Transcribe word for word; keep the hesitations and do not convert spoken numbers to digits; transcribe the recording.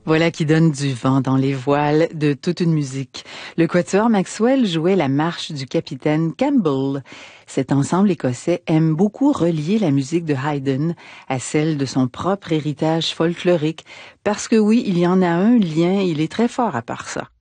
Voilà qui donne du vent dans les voiles de toute une musique. Le Quatuor Maxwell jouait la marche du capitaine Campbell. Cet ensemble écossais aime beaucoup relier la musique de Haydn à celle de son propre héritage folklorique, parce que oui, il y en a un lien, il est très fort à part ça.